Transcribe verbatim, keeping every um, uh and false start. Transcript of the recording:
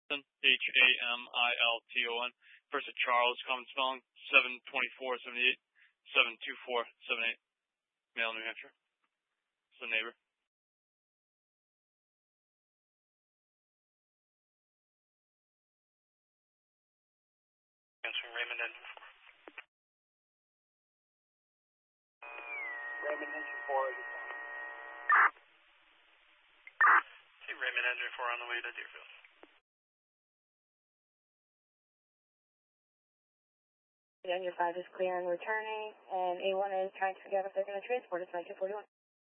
H A M I L T O N. First at Charles, common spelling, seven twenty-four seventy-eight, seven two four seven eight. Male, New Hampshire. It's the neighbor. Answering Raymond Engine four. Raymond Engine four is the phone. See Raymond Engine four on the way to Deerfield. Engine five is clear and returning, and A one is trying to figure out if they're going to transport us nine two four one.